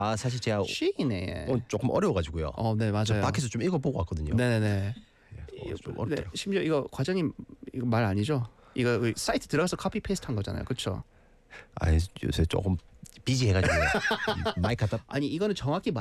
아 사실 제가 쉬이네. 조금 어려워가지고요. 네 저 맞아요. 밖에서 좀 읽어보고 왔거든요. 네네네. 좀 네, 어렵더라고요. 심지어 이거 과장님 이거 말 아니죠? 이거 사이트 들어가서 카피 페이스트 한 거잖아요, 그렇죠? 아 요새 조금 비지해가지고요. 마이크 갖다 아니 이거는 정확히